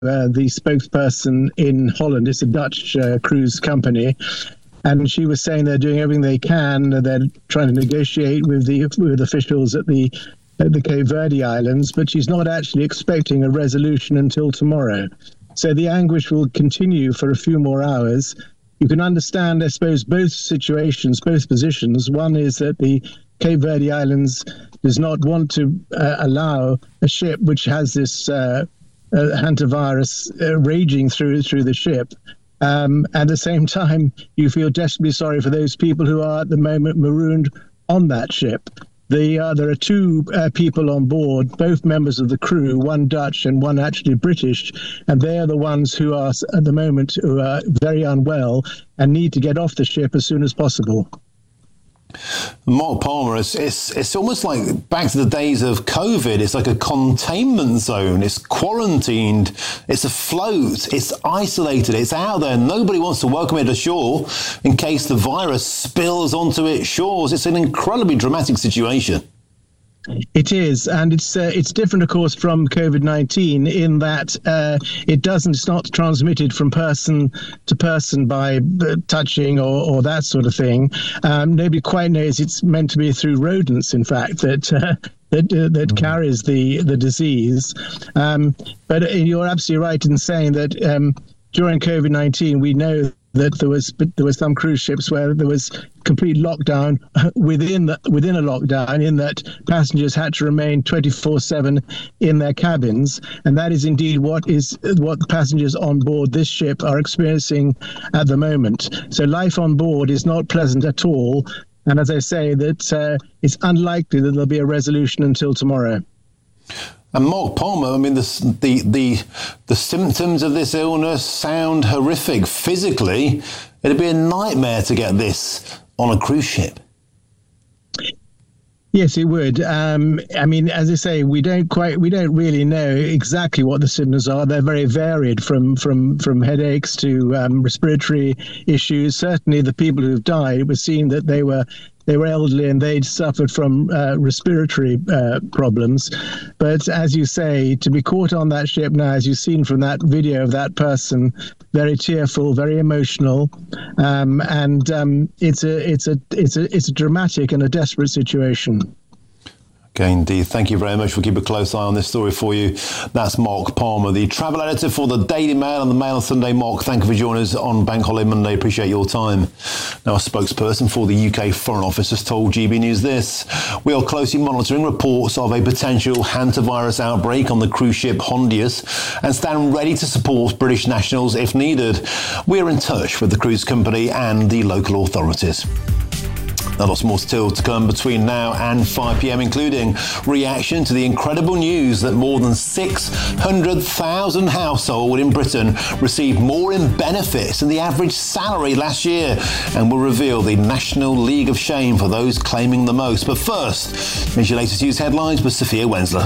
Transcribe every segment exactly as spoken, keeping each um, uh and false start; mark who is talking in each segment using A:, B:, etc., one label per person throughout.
A: uh, the spokesperson in Holland. It's a Dutch uh, cruise company. And she was saying they're doing everything they can. They're trying to negotiate with the with officials at the at the Cape Verde Islands, but she's not actually expecting a resolution until tomorrow. So the anguish will continue for a few more hours. You can understand, I suppose, both situations, both positions. One is that the Cape Verde Islands does not want to uh, allow a ship which has this uh, uh, hantavirus uh, raging through through the ship. Um, at the same time, you feel desperately sorry for those people who are at the moment marooned on that ship. The, uh, there are two uh, people on board, both members of the crew, one Dutch and one actually British, and they are the ones who are at the moment who are very unwell and need to get off the ship as soon as possible.
B: Mark Palmer, it's, it's it's almost like back to the days of COVID. It's like a containment zone. It's quarantined. It's afloat. It's isolated. It's out there. Nobody wants to welcome it ashore in case the virus spills onto its shores. It's an incredibly dramatic situation.
A: It is, and it's uh, it's different, of course, from COVID nineteen in that uh, it doesn't. It's not transmitted from person to person by uh, touching or, or that sort of thing. Um, nobody quite knows it's meant to be through rodents, in fact, that uh, that uh, that mm. carries the the disease. Um, but you're absolutely right in saying that um, during COVID nineteen, we know that there was but there were some cruise ships where there was complete lockdown within the, within a lockdown, in that passengers had to remain twenty-four seven in their cabins, and that is indeed what is what the passengers on board this ship are experiencing at the moment. So life on board is not pleasant at all, and as I say, that uh, it's unlikely that there'll be a resolution until tomorrow.
B: And Mark Palmer, I mean, the, the the the symptoms of this illness sound horrific. Physically, it'd be a nightmare to get this on a cruise ship.
A: Yes, it would. Um, I mean, as I say, we don't quite, we don't really know exactly what the symptoms are. They're very varied, from from from headaches to um, respiratory issues. Certainly, the people who've died, it was seen that they were. They were elderly and they'd suffered from uh, respiratory uh, problems. But as you say, to be caught on that ship now, as you've seen from that video of that person, very tearful, very emotional, um, and um, it's a it's a it's a it's a dramatic and a desperate situation.
B: Okay, indeed. Thank you very much. We'll keep a close eye on this story for you. That's Mark Palmer, the travel editor for the Daily Mail and the Mail on Sunday. Mark, thank you for joining us on Bank Holiday Monday. Appreciate your time. Now, a spokesperson for the U K Foreign Office has told G B News this: we are closely monitoring reports of a potential hantavirus outbreak on the cruise ship Hondius and stand ready to support British nationals if needed. We are in touch with the cruise company and the local authorities. Now, lots more still to come between now and five p.m, including reaction to the incredible news that more than six hundred thousand households in Britain received more in benefits than the average salary last year, and will reveal the National League of Shame for those claiming the most. But first, here's your latest news headlines with Sophia Wensler.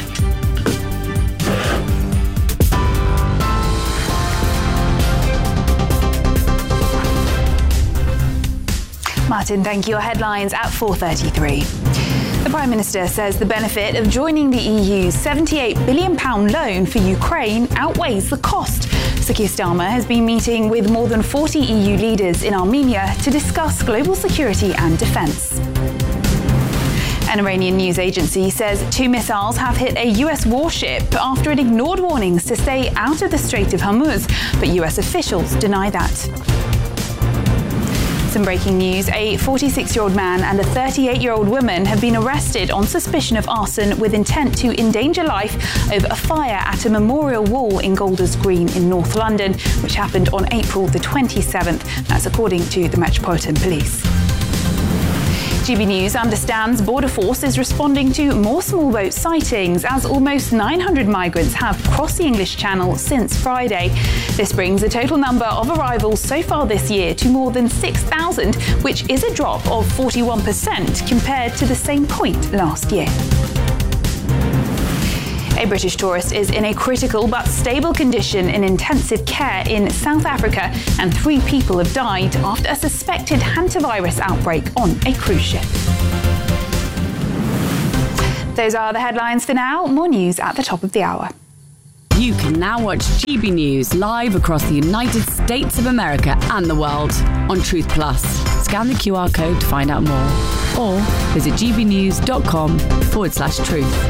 C: Martin, thank you. Your headlines at four thirty-three. The Prime Minister says the benefit of joining the E U's seventy-eight billion pounds loan for Ukraine outweighs the cost. Sir Keir Starmer has been meeting with more than forty E U leaders in Armenia to discuss global security and defence. An Iranian news agency says two missiles have hit a U S warship after it ignored warnings to stay out of the Strait of Hormuz, but U S officials deny that. Some breaking news. A forty-six-year-old man and a thirty-eight-year-old woman have been arrested on suspicion of arson with intent to endanger life over a fire at a memorial wall in Golders Green in North London, which happened on April the twenty-seventh. That's according to the Metropolitan Police. G B News understands Border Force is responding to more small boat sightings as almost nine hundred migrants have crossed the English Channel since Friday. This brings the total number of arrivals so far this year to more than six thousand, which is a drop of forty-one percent compared to the same point last year. A British tourist is in a critical but stable condition in intensive care in South Africa, and three people have died after a suspected hantavirus outbreak on a cruise ship. Those are the headlines for now. More news at the top of the hour.
D: You can now watch G B News live across the United States of America and the world on Truth Plus. Scan the Q R code to find out more, or visit gbnews.com forward slash truth.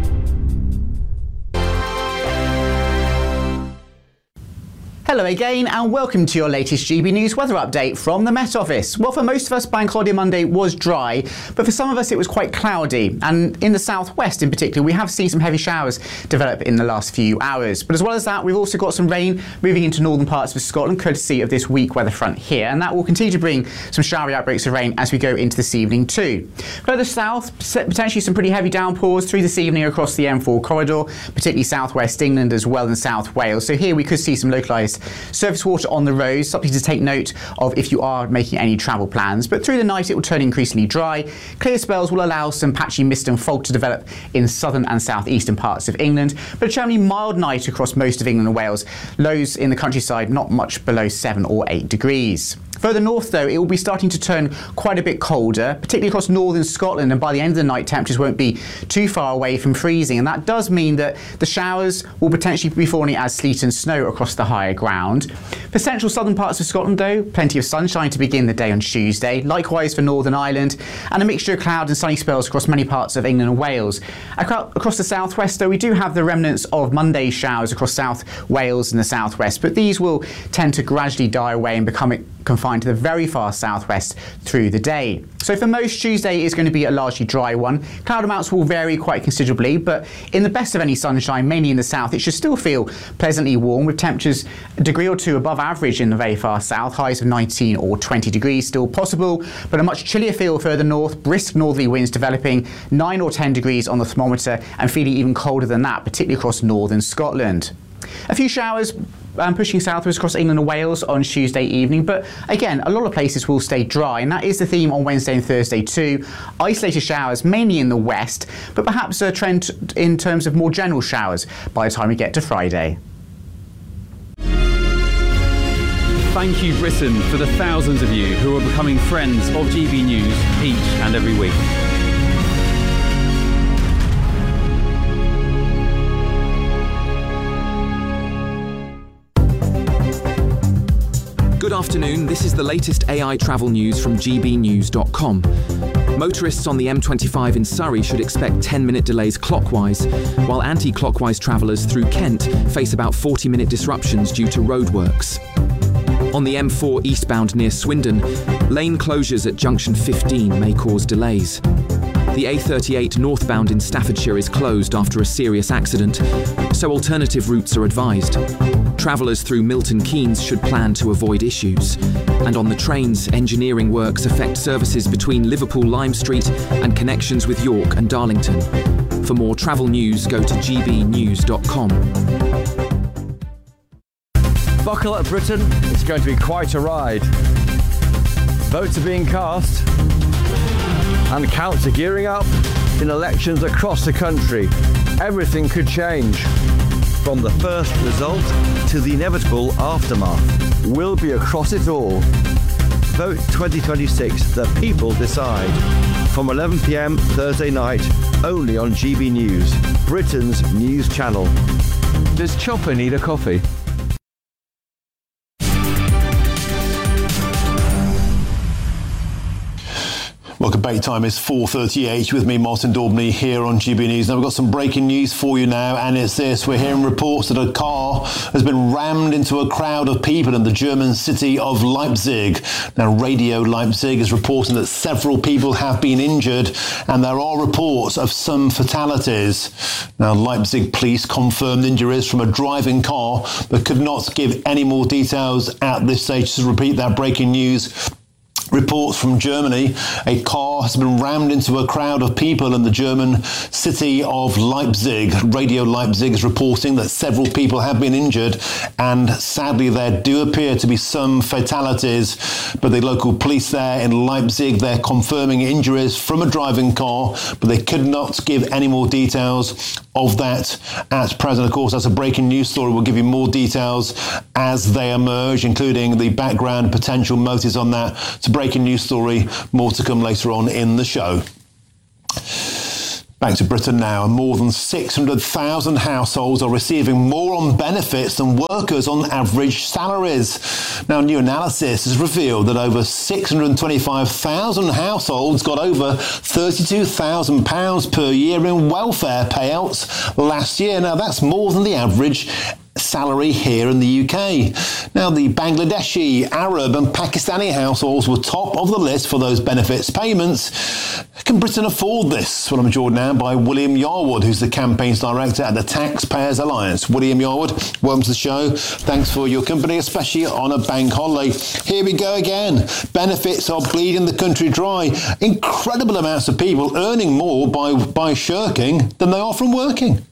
E: Hello again and welcome to your latest G B News weather update from the Met Office. Well, for most of us, Bank Holiday Monday was dry, but for some of us it was quite cloudy. And in the southwest in particular, we have seen some heavy showers develop in the last few hours. But as well as that, we've also got some rain moving into northern parts of Scotland, courtesy of this weak weather front here. And that will continue to bring some showery outbreaks of rain as we go into this evening too. Further south, potentially some pretty heavy downpours through this evening across the M four corridor, particularly southwest England as well as South Wales. So here we could see some localised surface water on the roads, something to take note of if you are making any travel plans. But through the night it will turn increasingly dry. Clear spells will allow some patchy mist and fog to develop in southern and southeastern parts of England, but a generally mild night across most of England and Wales. Lows in the countryside not much below seven or eight degrees. Further north, though, it will be starting to turn quite a bit colder, particularly across northern Scotland, and by the end of the night, temperatures won't be too far away from freezing, and that does mean that the showers will potentially be falling as sleet and snow across the higher ground. For central southern parts of Scotland, though, plenty of sunshine to begin the day on Tuesday, likewise for Northern Ireland, and a mixture of cloud and sunny spells across many parts of England and Wales. Across the southwest, though, we do have the remnants of Monday's showers across South Wales and the southwest, but these will tend to gradually die away and become confined to the very far southwest through the day. So for most, Tuesday is going to be a largely dry one. Cloud amounts will vary quite considerably, but in the best of any sunshine, mainly in the south, it should still feel pleasantly warm, with temperatures a degree or two above average in the very far south, highs of nineteen or twenty degrees still possible, but a much chillier feel further north, brisk northerly winds developing, nine or ten degrees on the thermometer, and feeling even colder than that, particularly across northern Scotland. A few showers Um, pushing southwards across England and Wales on Tuesday evening, but again, a lot of places will stay dry, and that is the theme on Wednesday and Thursday too. Isolated showers mainly in the west, but perhaps a trend in terms of more general showers by the time we get to Friday.
F: Thank you, Britain, for the thousands of you who are becoming friends of G B News each and every week.
G: Good afternoon, this is the latest A I travel news from g b news dot com. Motorists on the M twenty-five in Surrey should expect ten minute delays clockwise, while anti-clockwise travellers through Kent face about forty minute disruptions due to roadworks. On the M four eastbound near Swindon, lane closures at junction fifteen may cause delays. The A thirty-eight northbound in Staffordshire is closed after a serious accident, so alternative routes are advised. Travellers through Milton Keynes should plan to avoid issues. And on the trains, engineering works affect services between Liverpool Lime Street and connections with York and Darlington. For more travel news, go to g b news dot com.
H: Buckle up, Britain. It's going to be quite a ride. Votes are being cast and counts are gearing up in elections across the country. Everything could change. From the first result to the inevitable aftermath. We'll be across it all. Vote twenty twenty-six, the people decide. From eleven p m Thursday night, only on G B News, Britain's news channel.
I: Does Chopper need a coffee?
B: Welcome back. Time is four thirty-eight with me, Martin Daubney, here on G B News. Now we've got some breaking news for you now, and it's this. We're hearing reports that a car has been rammed into a crowd of people in the German city of Leipzig. Now Radio Leipzig is reporting that several people have been injured, and there are reports of some fatalities. Now Leipzig police confirmed injuries from a driving car, but could not give any more details at this stage. To repeat that breaking news, reports from Germany, a car has been rammed into a crowd of people in the German city of Leipzig. Radio Leipzig is reporting that several people have been injured, and sadly there do appear to be some fatalities. But the local police there in Leipzig, they're confirming injuries from a driving car, but they could not give any more details of that at present. Of course, that's a breaking news story. We'll give you more details as they emerge, including the background, potential motives on that. It's a breaking news story. More to come later on in the show. Back to Britain now, and more than six hundred thousand households are receiving more on benefits than workers on average salaries. Now, new analysis has revealed that over six hundred twenty-five thousand households got over thirty-two thousand pounds per year in welfare payouts last year. Now, that's more than the average salary here in the U K. Now, the Bangladeshi, Arab and Pakistani households were top of the list for those benefits payments. Can Britain afford this? Well, I'm joined now by William Yarwood, who's the campaigns director at the Taxpayers Alliance. William Yarwood, welcome to the show. Thanks for your company, especially on a bank holiday. Here we go again. Benefits are bleeding the country dry. Incredible amounts of people earning more by, by shirking than they are from working.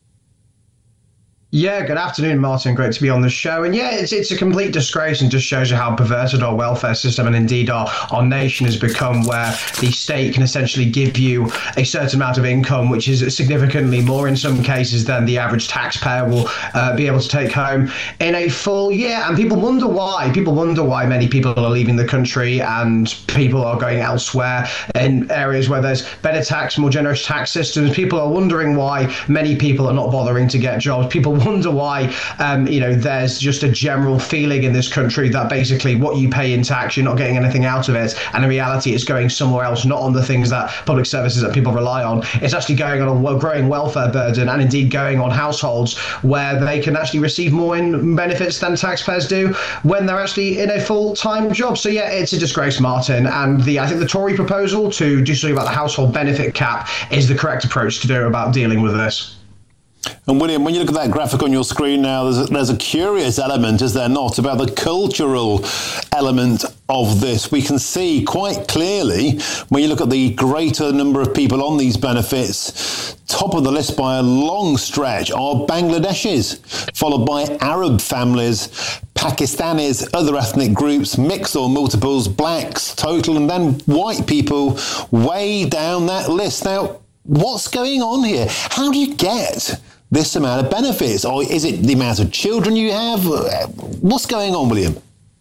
J: Yeah, good afternoon, Martin. Great to be on the show. And yeah, it's it's a complete disgrace and just shows you how perverted our welfare system and indeed our, our nation has become, where the state can essentially give you a certain amount of income, which is significantly more in some cases than the average taxpayer will uh, be able to take home in a full year. And people wonder why. People wonder why many people are leaving the country and people are going elsewhere in areas where there's better tax, more generous tax systems. People are wondering why many people are not bothering to get jobs. People wonder why, um, you know, there's just a general feeling in this country that basically what you pay in tax, you're not getting anything out of it. And in reality, it's going somewhere else, not on the things that public services that people rely on. It's actually going on a growing welfare burden and indeed going on households where they can actually receive more in benefits than taxpayers do when they're actually in a full-time job. So yeah, it's a disgrace, Martin. And the I think the Tory proposal to do something about the household benefit cap is the correct approach to do about dealing with this.
B: And William, when you look at that graphic on your screen now, there's a, there's a curious element, is there not, about the cultural element of this. We can see quite clearly, when you look at the greater number of people on these benefits, top of the list by a long stretch are Bangladeshis, followed by Arab families, Pakistanis, other ethnic groups, mixed or multiples, blacks, total, and then white people way down that list. Now, what's going on here? How do you get this amount of benefits? Or is it the amount of children you have? What's going on, William?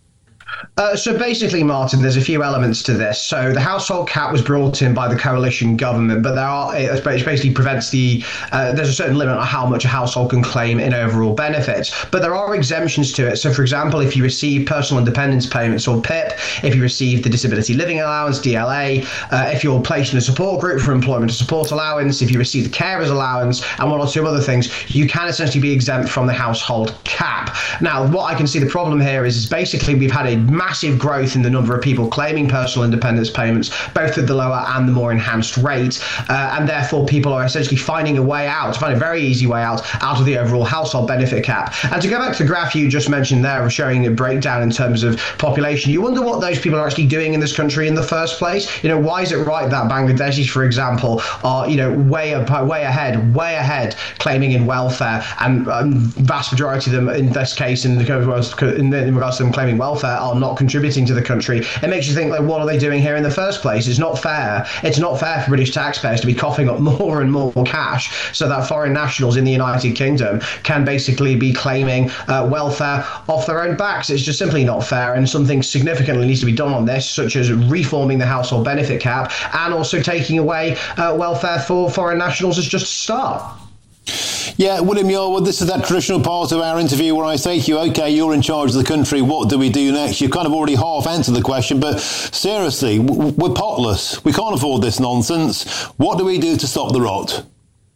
J: Uh, so basically, Martin, there's a few elements to this. So the household cap was brought in by the coalition government, but there are it basically prevents the uh, there's a certain limit on how much a household can claim in overall benefits. But there are exemptions to it. So, for example, if you receive personal independence payments or P I P, if you receive the disability living allowance D L A, uh, if you're placed in a support group for employment or support allowance, if you receive the carers allowance, and one or two other things, you can essentially be exempt from the household cap. Now, what I can see the problem here is, is basically we've had a massive growth in the number of people claiming personal independence payments, both at the lower and the more enhanced rate, uh, and therefore people are essentially finding a way out, finding a very easy way out, out of the overall household benefit cap. And to go back to the graph you just mentioned there of showing a breakdown in terms of population, you wonder what those people are actually doing in this country in the first place. You know, why is it right that Bangladeshis, for example, are, you know, way way ahead, way ahead claiming in welfare, and um, vast majority of them in this case, in, the, in, in regards to them claiming welfare, are not contributing to the country. It makes you think, like, what are they doing here in the first place? It's not fair. It's not fair for British taxpayers to be coughing up more and more cash so that foreign nationals in the United Kingdom can basically be claiming uh, welfare off their own backs. It's just simply not fair, and something significantly needs to be done on this, such as reforming the household benefit cap and also taking away uh, welfare for foreign nationals as just a start.
B: Yeah, William Yarwood, this is that traditional part of our interview where I say to you, OK, you're in charge of the country, what do we do next? You've kind of already half answered the question, but seriously, we're potless. We can't afford this nonsense. What do we do to stop the rot?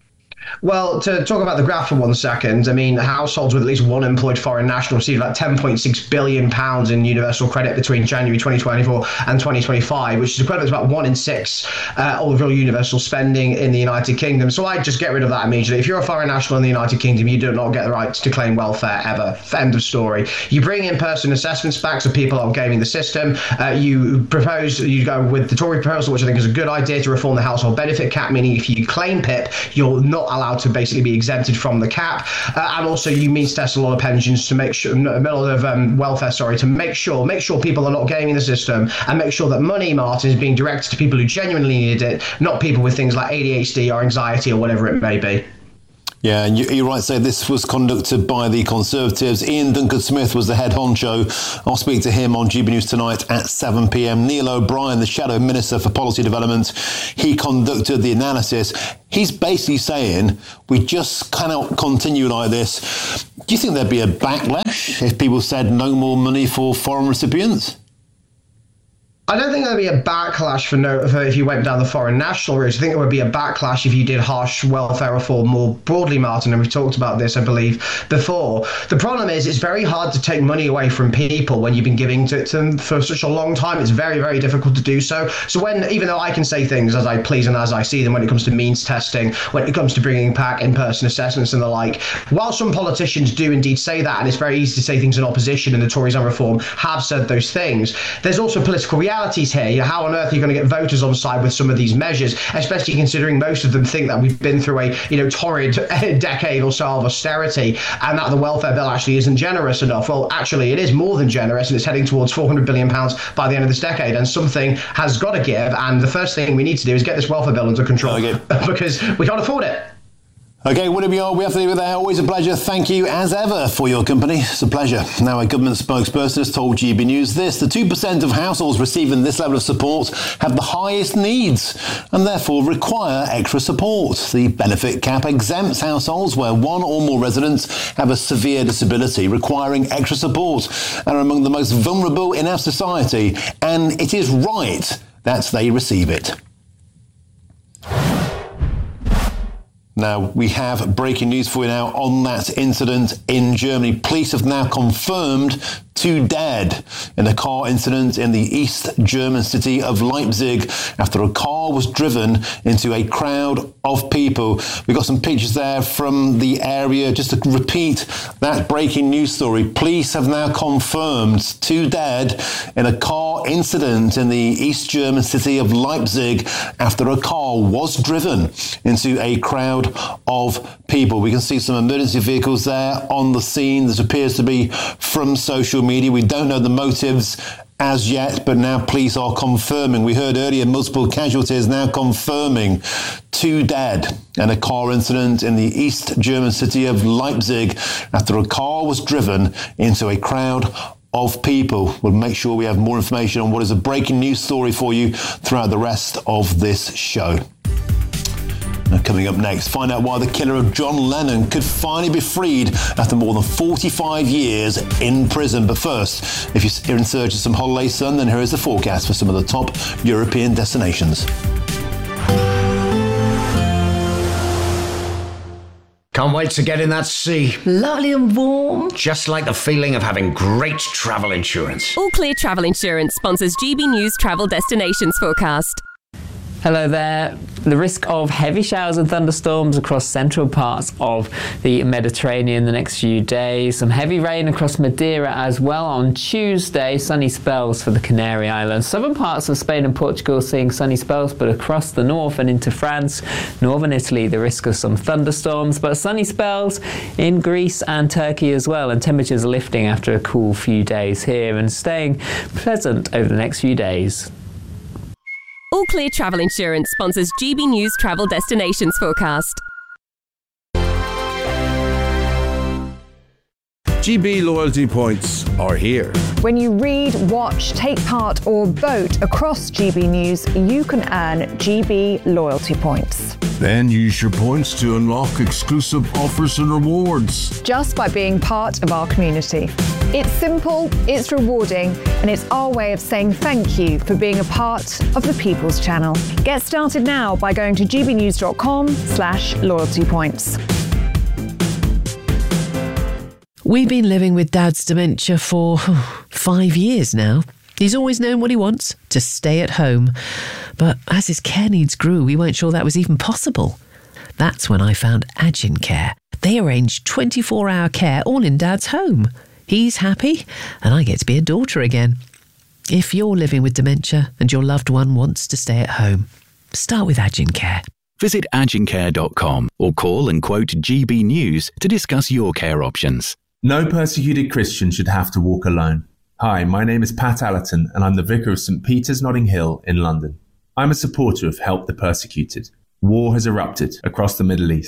J: Well, to talk about the graph for one second, I mean, households with at least one employed foreign national received like ten point six billion pounds in universal credit between January twenty twenty-four and twenty twenty-five, which is equivalent to about one in six uh, overall universal spending in the United Kingdom. So I'd just get rid of that immediately. If you're a foreign national in the United Kingdom, you do not get the right to claim welfare ever. End of story. You bring in-person assessments back so people are gaming the system. Uh, you propose, you go with the Tory proposal, which I think is a good idea, to reform the household benefit cap, meaning if you claim P I P, you're not allowed to basically be exempted from the cap, uh, and also you means test a lot of pensions to make sure, a lot of um, welfare, sorry, to make sure, make sure people are not gaming the system, and make sure that money, Martin, is being directed to people who genuinely need it, not people with things like A D H D or anxiety or whatever it may be.
B: Yeah, and you, you're right to say this was conducted by the Conservatives. Ian Duncan-Smith was the head honcho. I'll speak to him on G B News tonight at seven p.m. Neil O'Brien, the Shadow Minister for Policy Development, he conducted the analysis. He's basically saying we just cannot continue like this. Do you think there'd be a backlash if people said no more money for foreign recipients?
J: I don't think there'd be a backlash for no for if you went down the foreign national route. I think there would be a backlash if you did harsh welfare reform more broadly, Martin, and we've talked about this, I believe, before. The problem is it's very hard to take money away from people when you've been giving to, to them for such a long time. It's very, very difficult to do so. So when, even though I can say things as I please and as I see them when it comes to means testing, when it comes to bringing back in-person assessments and the like, while some politicians do indeed say that, and it's very easy to say things in opposition, and the Tories on reform have said those things, there's also political reality here. How on earth are you going to get voters on side with some of these measures, especially considering most of them think that we've been through a you know torrid decade or so of austerity and that the welfare bill actually isn't generous enough? Well, actually it is more than generous, and it's heading towards four hundred billion pounds by the end of this decade, and something has got to give, and the first thing we need to do is get this welfare bill under control because we can't afford it.
B: OK, William Yard, we have to leave it there. Always a pleasure. Thank you, as ever, for your company. It's a pleasure. Now, a government spokesperson has told G B News this. The two percent of households receiving this level of support have the highest needs and therefore require extra support. The benefit cap exempts households where one or more residents have a severe disability requiring extra support and are among the most vulnerable in our society. And it is right that they receive it. Now, we have breaking news for you now on that incident in Germany. Police have now confirmed two dead in a car incident in the East German city of Leipzig after a car was driven into a crowd of people. We've got some pictures there from the area. Just to repeat that breaking news story, police have now confirmed two dead in a car incident in the East German city of Leipzig after a car was driven into a crowd of people. We can see some emergency vehicles there on the scene. This appears to be from social media. We don't know the motives as yet, but now police are confirming. We heard earlier multiple casualties, now confirming two dead in a car incident in the East German city of Leipzig after a car was driven into a crowd of people. We'll make sure we have more information on what is a breaking news story for you throughout the rest of this show. Now, coming up next, find out why the killer of John Lennon could finally be freed after more than forty-five years in prison. But first, if you're in search of some holiday sun, then here is the forecast for some of the top European destinations.
K: Can't wait to get in that sea.
L: Lovely and warm.
K: Just like the feeling of having great travel insurance.
M: All Clear Travel Insurance sponsors G B News Travel Destinations Forecast.
N: Hello there. The risk of heavy showers and thunderstorms across central parts of the Mediterranean the next few days. Some heavy rain across Madeira as well on Tuesday. Sunny spells for the Canary Islands. Southern parts of Spain and Portugal seeing sunny spells, but across the north and into France, northern Italy, the risk of some thunderstorms, but sunny spells in Greece and Turkey as well. And temperatures are lifting after a cool few days here and staying pleasant over the next few days.
M: All Clear Travel Insurance sponsors G B News Travel Destinations Forecast.
O: G B loyalty points are here.
P: When you read, watch, take part or vote across G B News, you can earn G B loyalty points.
O: Then use your points to unlock exclusive offers and rewards.
P: Just by being part of our community. It's simple, it's rewarding, and it's our way of saying thank you for being a part of the People's Channel. Get started now by going to gbnews.com slash loyalty points.
Q: We've been living with Dad's dementia for five years now. He's always known what he wants, to stay at home. But as his care needs grew, we weren't sure that was even possible. That's when I found Agin Care. They arrange twenty-four hour care all in Dad's home. He's happy, and I get to be a daughter again. If you're living with dementia and your loved one wants to stay at home, start with Agin Care.
R: Visit agin care dot com or call and quote G B News to discuss your care options.
S: No persecuted Christian should have to walk alone. Hi, my name is Pat Allerton and I'm the Vicar of St Peter's Notting Hill in London. I'm a supporter of Help the Persecuted. War has erupted across the Middle East.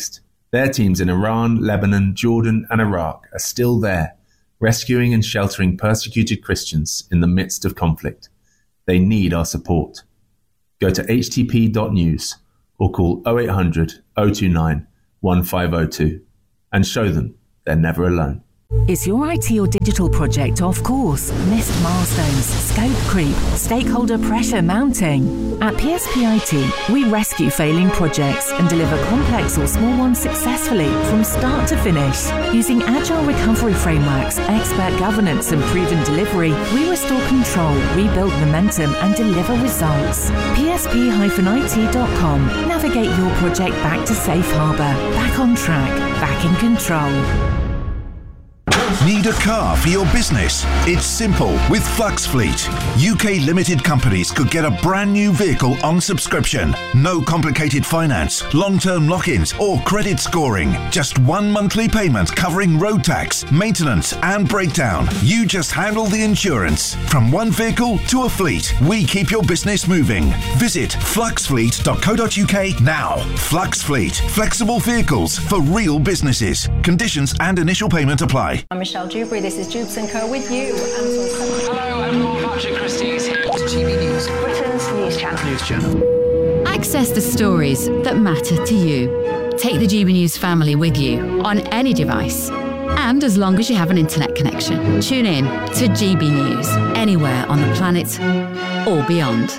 S: Their teams in Iran, Lebanon, Jordan, and Iraq are still there, rescuing and sheltering persecuted Christians in the midst of conflict. They need our support. Go to h t p dot news or call oh eight hundred, oh two nine, one five oh two and show them they're never alone.
L: Is your I T or digital project off course? Missed milestones, scope creep, stakeholder pressure mounting? At P S P I T, we rescue failing projects and deliver complex or small ones successfully from start to finish. Using agile recovery frameworks, expert governance and proven delivery, we restore control, rebuild momentum and deliver results. P S P I T dot com. Navigate your project back to safe harbour, back on track, back in control.
T: Need a car for your business? It's simple with Flux Fleet. U K limited companies could get a brand new vehicle on subscription. No complicated finance, long-term lock-ins or credit scoring. Just one monthly payment covering road tax, maintenance and breakdown. You just handle the insurance. From one vehicle to a fleet, we keep your business moving. Visit flux fleet dot co dot u k now. Flux Fleet. Flexible vehicles for real businesses. Conditions and initial payment apply.
U: I'm Michelle Dewberry, this is Jubes and Co with you. Hello everyone, Patrick Christie is here. G B News, Britain's news channel. News channel.
V: Access the stories that matter to you. Take the G B News family with you on any device. And as long as you have an internet connection, tune in to G B News anywhere on the planet or beyond.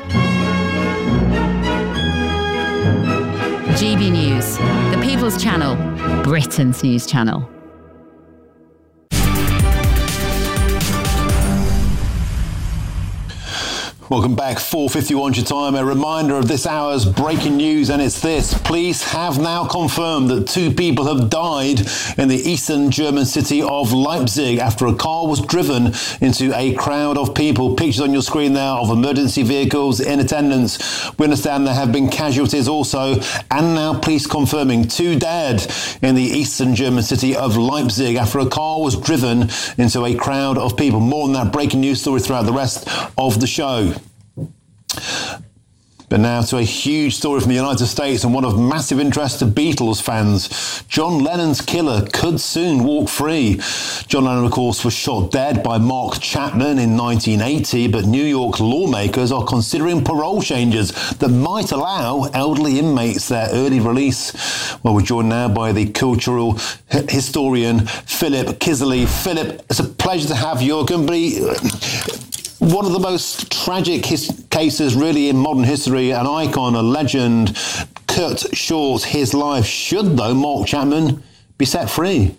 V: G B News, the People's Channel, Britain's news channel.
B: Welcome back, four fifty-one your time. A reminder of this hour's breaking news, and it's this. Police have now confirmed that two people have died in the eastern German city of Leipzig after a car was driven into a crowd of people. Pictures on your screen there of emergency vehicles in attendance. We understand there have been casualties also, and now police confirming two dead in the eastern German city of Leipzig after a car was driven into a crowd of people. More on that breaking news story throughout the rest of the show. But now to a huge story from the United States and one of massive interest to Beatles fans. John Lennon's killer could soon walk free. John Lennon, of course, was shot dead by Mark Chapman in nineteen eighty, but New York lawmakers are considering parole changes that might allow elderly inmates their early release. Well, we're joined now by the cultural historian Philip Kisley. Philip, it's a pleasure to have your company. One of the most tragic his- cases really in modern history, an icon, a legend, cut short his life. Should, though, Mark Chapman be set free?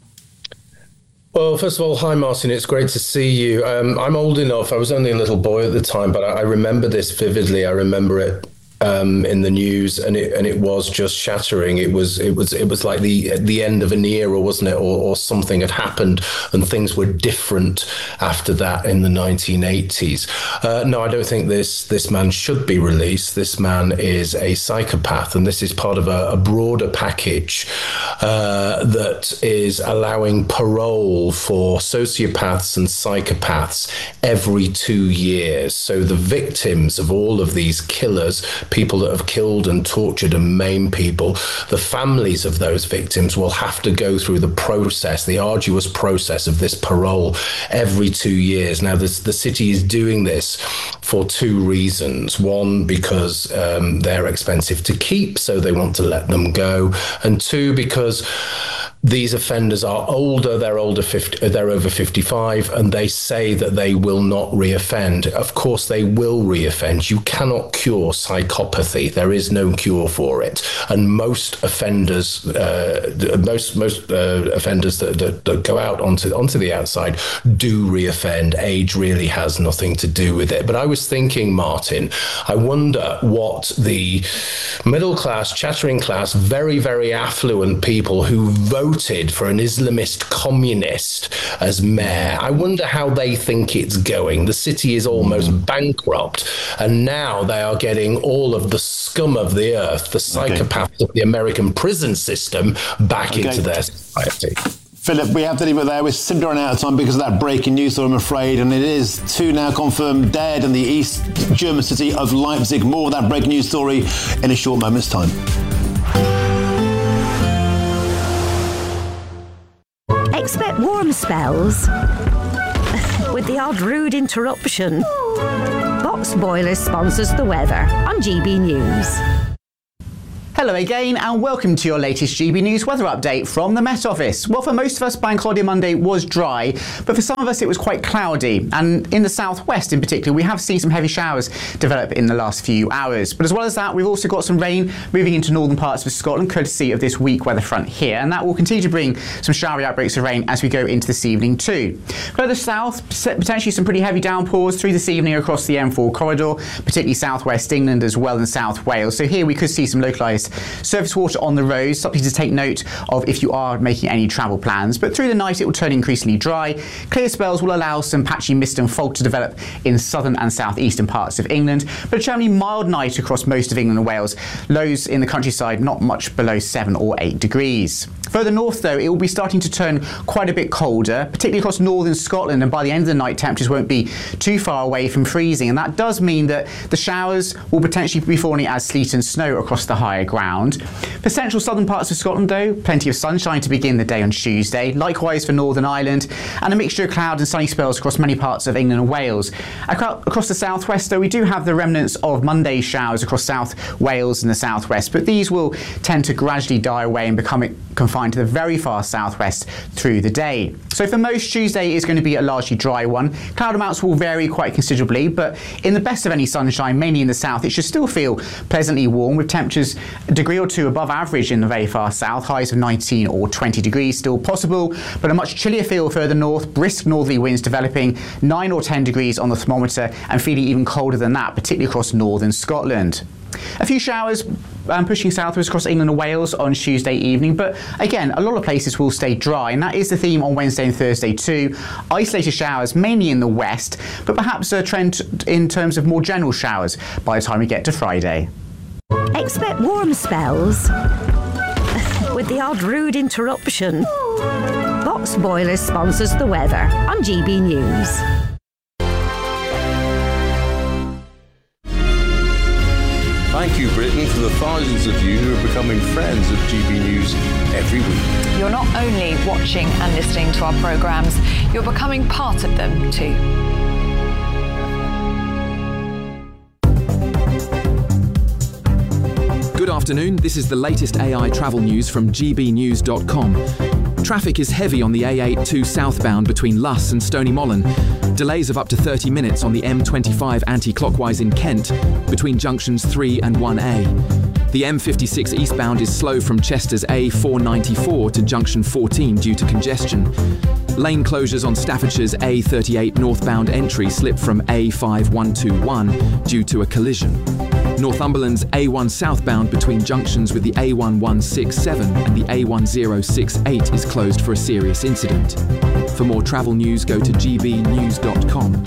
W: Well, first of all, hi, Martin. It's great to see you. Um, I'm old enough. I was only a little boy at the time, but I, I remember this vividly. I remember it um, in the news, and it and it was just shattering. It was it was it was like the the end of an era, wasn't it? Or, or something had happened, and things were different after that in the nineteen eighties. Uh, no, I don't think this this man should be released. This man is a psychopath, and this is part of a, a broader package uh, that is allowing parole for sociopaths and psychopaths every two years. So the victims of all of these killers, people that have killed and tortured and maimed people, the families of those victims will have to go through the process, the arduous process of this parole every two years. Now, this, the city is doing this for two reasons. One, because um, they're expensive to keep, so they want to let them go. And two, because these offenders are older, they're older, fifty, they're over fifty-five, and they say that they will not reoffend. Of course, they will reoffend. You cannot cure psychopathy. There is no cure for it. And most offenders, uh, most most uh, offenders that, that, that go out onto onto the outside do reoffend. Age really has nothing to do with it. But I was thinking, Martin, I wonder what the middle class, chattering class, very, very affluent people who voted for an Islamist communist as mayor, I wonder how they think it's going. The city is almost bankrupt, and now they are getting all of the scum of the earth, the psychopaths okay. of the American prison system, back okay. into their society.
B: Philip, we have to leave it there. We're simply running out of time because of that breaking news, so I'm afraid. And it is two now confirmed dead in the East German city of Leipzig. More of that breaking news story in a short moment's time.
A: Expect warm spells with the odd rude interruption. Box Boilers sponsors the weather on G B News.
E: Hello again and welcome to your latest G B News weather update from the Met Office. Well, for most of us, Bank Holiday Monday was dry, but for some of us it was quite cloudy. And in the southwest in particular, we have seen some heavy showers develop in the last few hours. But as well as that, we've also got some rain moving into northern parts of Scotland, courtesy of this weak weather front here. And that will continue to bring some showery outbreaks of rain as we go into this evening too. Further south, potentially some pretty heavy downpours through this evening across the M four corridor, particularly southwest England as well and South Wales. So here we could see some localised surface water on the roads, something to take note of if you are making any travel plans. But through the night it will turn increasingly dry. Clear spells will allow some patchy mist and fog to develop in southern and southeastern parts of England, but a generally mild night across most of England and Wales. Lows in the countryside not much below seven or eight degrees. Further north though, it will be starting to turn quite a bit colder, particularly across northern Scotland, and by the end of the night temperatures won't be too far away from freezing, and that does mean that the showers will potentially be falling as sleet and snow across the higher ground. For central southern parts of Scotland though, plenty of sunshine to begin the day on Tuesday, likewise for Northern Ireland, and a mixture of cloud and sunny spells across many parts of England and Wales. Across the southwest though, we do have the remnants of Monday's showers across South Wales and the southwest, but these will tend to gradually die away and become confined to the very far southwest through the day. So for most, Tuesday is going to be a largely dry one. Cloud amounts will vary quite considerably, but in the best of any sunshine, mainly in the south, it should still feel pleasantly warm, with temperatures a degree or two above average in the very far south, highs of nineteen or twenty degrees still possible, but a much chillier feel further north, brisk northerly winds developing, nine or ten degrees on the thermometer, and feeling even colder than that, particularly across northern Scotland. A few showers um, pushing southwards across England and Wales on Tuesday evening, but again, a lot of places will stay dry, and that is the theme on Wednesday and Thursday too. Isolated showers mainly in the west, but perhaps a trend in terms of more general showers by the time we get to Friday.
A: Expect warm spells with the odd rude interruption. Box Boilers sponsors the weather on G B News.
C: Thank you, Britain, for the thousands of you who are becoming friends of G B News every week.
D: You're not only watching and listening to our programmes, you're becoming part of them too.
G: Good afternoon, this is the latest A I travel news from G B news dot com. Traffic is heavy on the A eighty-two southbound between Luss and Stoney-Mollen. Delays of up to thirty minutes on the M twenty-five anti-clockwise in Kent between junctions three and one A. The M fifty-six eastbound is slow from Chester's A four ninety-four to junction fourteen due to congestion. Lane closures on Staffordshire's A thirty-eight northbound entry slip from A five one two one due to a collision. Northumberland's A one southbound between junctions with the A one one six seven and the A one zero six eight is closed for a serious incident. For more travel news, go to G B news dot com.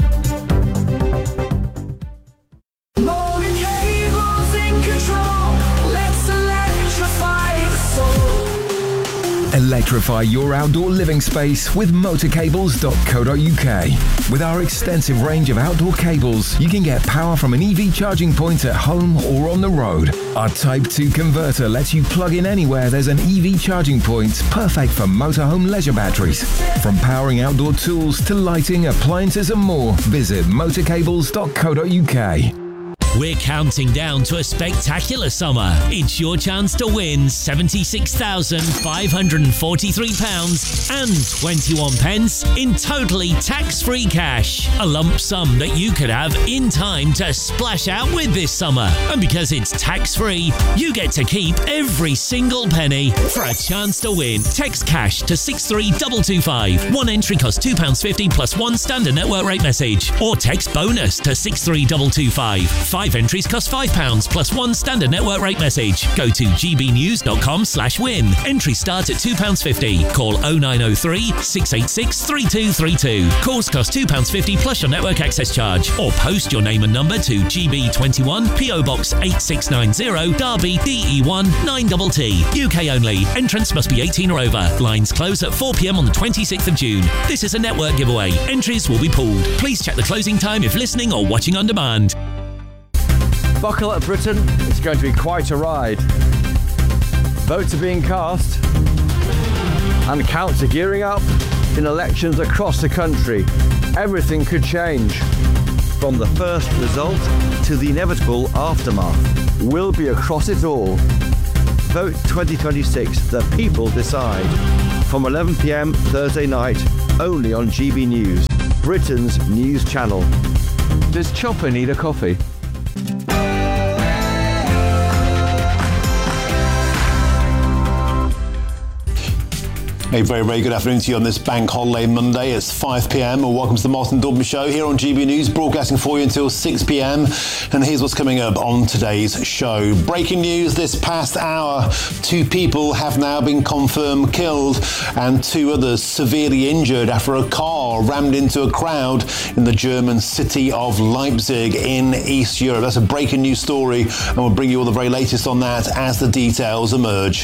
X: Electrify your outdoor living space with motor cables dot co dot U K. With our extensive range of outdoor cables, you can get power from an E V charging point at home or on the road. Our Type two converter lets you plug in anywhere there's an E V charging point, perfect for motorhome leisure batteries. From powering outdoor tools to lighting, appliances and more, visit motor cables dot co dot U K.
Y: We're counting down to a spectacular summer. It's your chance to win seventy-six thousand five hundred forty-three pounds and twenty-one pence in totally tax-free cash. A lump sum that you could have in time to splash out with this summer. And because it's tax-free, you get to keep every single penny. For a chance to win, text cash to six three two two five. One entry costs two pounds fifty plus one standard network rate message. Or text bonus to six three two two five. Five entries cost five pounds plus one standard network rate message. Go to G B news dot com slash win. Entries start at two pounds fifty. Call oh nine oh three, six eight six, three two three two. Calls cost two pounds fifty plus your network access charge. Or post your name and number to G B twenty-one, P O Box eight six nine zero, Derby, D E one nine T T. U K only. Entrance must be eighteen or over. Lines close at four p m on the twenty-sixth of June. This is a network giveaway. Entries will be pooled. Please check the closing time if listening or watching on demand.
H: Buckle up, Britain. It's going to be quite a ride. Votes are being cast and counts are gearing up. in elections across the country. Everything could change.
F: From the first result to the inevitable aftermath, we'll be across it all. Vote twenty twenty-six, the people decide. From eleven p m Thursday night, only on G B News, Britain's news channel.
H: Does Chopper need a coffee?
B: A very, very good afternoon to you on this Bank Holiday Monday. It's five p m and welcome to the Martin Dudman Show here on G B News, broadcasting for you until six p m. And here's what's coming up on today's show. Breaking news this past hour. Two people have now been confirmed killed and two others severely injured after a car rammed into a crowd in the German city of Leipzig in East Europe. That's a breaking news story, and we'll bring you all the very latest on that as the details emerge.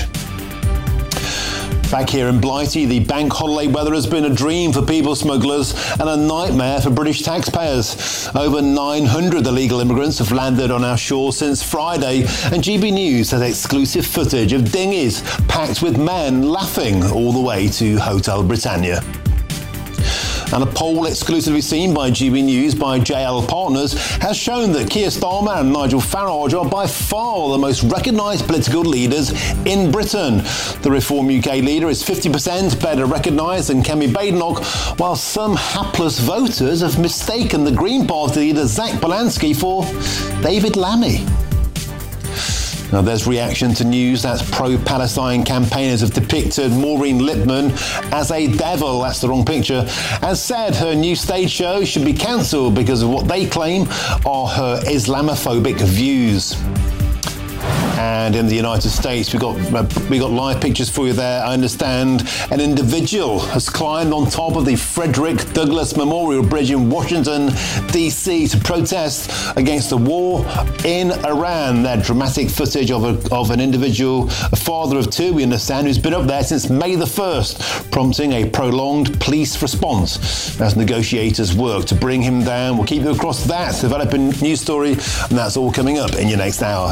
B: Back here in Blighty, the bank holiday weather has been a dream for people smugglers and a nightmare for British taxpayers. Over nine hundred illegal immigrants have landed on our shores since Friday, and G B News has exclusive footage of dinghies packed with men laughing all the way to Hotel Britannia. And a poll exclusively seen by G B News by J L Partners has shown that Keir Starmer and Nigel Farage are by far the most recognised political leaders in Britain. The Reform U K leader is fifty percent better recognised than Kemi Badenoch, while some hapless voters have mistaken the Green Party leader Zach Belansky for David Lammy. Now, there's reaction to news that pro-Palestine campaigners have depicted Maureen Lipman as a devil. That's the wrong picture. As said, her new stage show should be cancelled because of what they claim are her Islamophobic views. And in the United States, we got uh, we got live pictures for you there. I understand an individual has climbed on top of the Frederick Douglass Memorial Bridge in Washington, D C to protest against the war in Iran. That dramatic footage of a, of an individual, a father of two, we understand, who's been up there since May the first, prompting a prolonged police response as negotiators work to bring him down. We'll keep you across that developing news story, and that's all coming up in your next hour.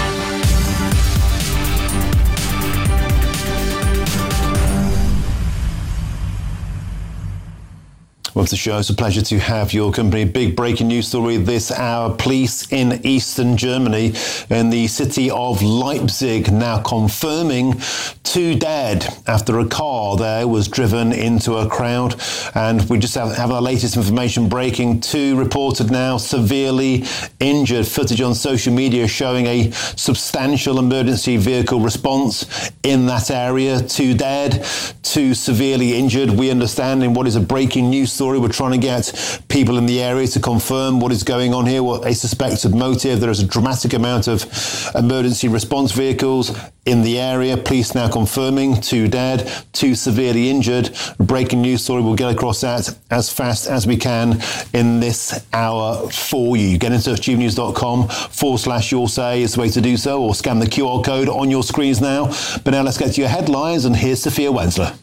B: Welcome to the show. It's a pleasure to have your company. Big breaking news story this hour. Police in eastern Germany, in the city of Leipzig, now confirming two dead after a car there was driven into a crowd. And we just have, have our latest information breaking. Two reported now severely injured. Footage on social media showing a substantial emergency vehicle response in that area. Two dead, two severely injured. We understand in what is a breaking news story, we're trying to get people in the area to confirm what is going on here, what a suspected motive. There is a dramatic amount of emergency response vehicles in the area. Police now confirming two dead, two severely injured. Breaking news story. We'll get across that as fast as we can in this hour for you. Get into gbnews.com forward slash your say is the way to do so, or scan the Q R code on your screens now. But now let's get to your headlines, and here's Sophia Wensler.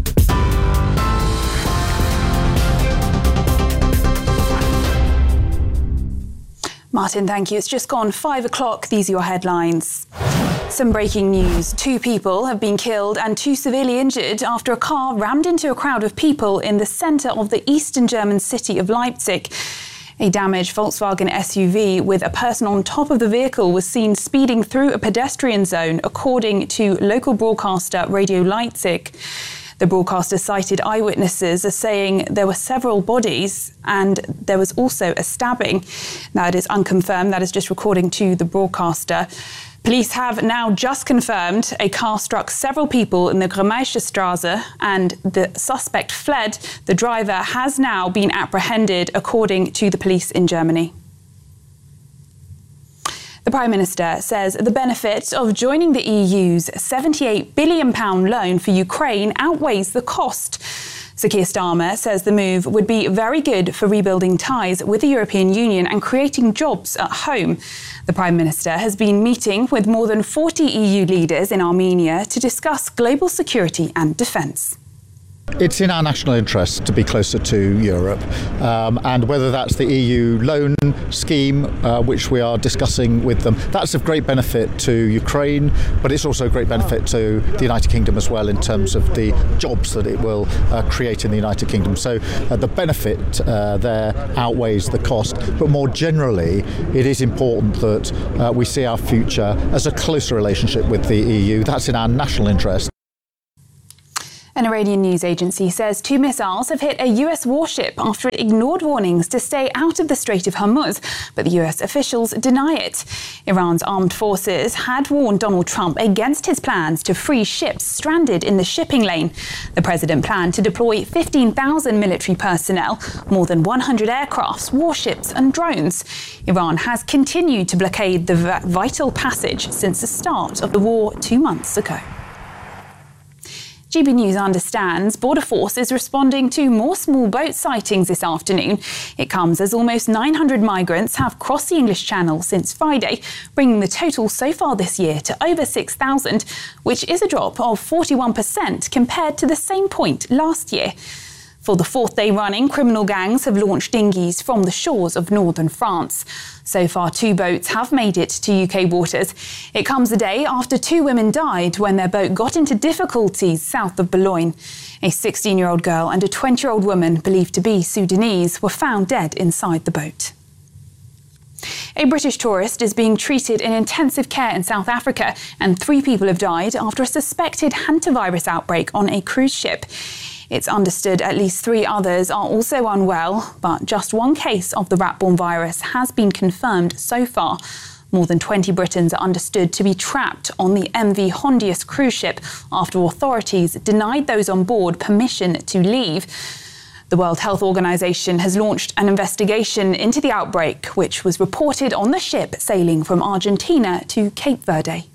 I: Martin, thank you. It's just gone five o'clock. These are your headlines. Some breaking news. Two people have been killed and two severely injured after a car rammed into a crowd of people in the centre of the eastern German city of Leipzig. A damaged Volkswagen S U V with a person on top of the vehicle was seen speeding through a pedestrian zone, according to local broadcaster Radio Leipzig. The broadcaster cited eyewitnesses as saying there were several bodies and there was also a stabbing. Now, it is unconfirmed. That is just according to the broadcaster. Police have now just confirmed a car struck several people in the Gramaische Straße and the suspect fled. The driver has now been apprehended, according to the police in Germany. The Prime Minister says the benefit of joining the E U's seventy-eight billion pounds loan for Ukraine outweighs the cost. Sir Keir Starmer says the move would be very good for rebuilding ties with the European Union and creating jobs at home. The Prime Minister has been meeting with more than forty E U leaders in Armenia to discuss global security and defence.
J: It's in our national interest to be closer to Europe, um, and whether that's the E U loan scheme, uh, which we are discussing with them, that's of great benefit to Ukraine, but it's also a great benefit to the United Kingdom as well in terms of the jobs that it will uh, create in the United Kingdom. So uh, the benefit uh, there outweighs the cost, but more generally, it is important that uh, we see our future as a closer relationship with the E U. That's in our national interest.
I: An Iranian news agency says two missiles have hit a U S warship after it ignored warnings to stay out of the Strait of Hormuz, but the U S officials deny it. Iran's armed forces had warned Donald Trump against his plans to free ships stranded in the shipping lane. The president planned to deploy fifteen thousand military personnel, more than one hundred aircrafts, warships and drones. Iran has continued to blockade the vital passage since the start of the war two months ago. G B News understands Border Force is responding to more small boat sightings this afternoon. It comes as almost nine hundred migrants have crossed the English Channel since Friday, bringing the total so far this year to over six thousand, which is a drop of forty-one percent compared to the same point last year. For the fourth day running, criminal gangs have launched dinghies from the shores of northern France. So far, two boats have made it to U K waters. It comes a day after two women died when their boat got into difficulties south of Boulogne. A sixteen-year-old girl and a twenty-year-old woman, believed to be Sudanese, were found dead inside the boat. A British tourist is being treated in intensive care in South Africa, and three people have died after a suspected hantavirus outbreak on a cruise ship. It's understood at least three others are also unwell, but just one case of the rat-borne virus has been confirmed so far. More than twenty Britons are understood to be trapped on the M V Hondius cruise ship after authorities denied those on board permission to leave. The World Health Organization has launched an investigation into the outbreak, which was reported on the ship sailing from Argentina to Cape Verde.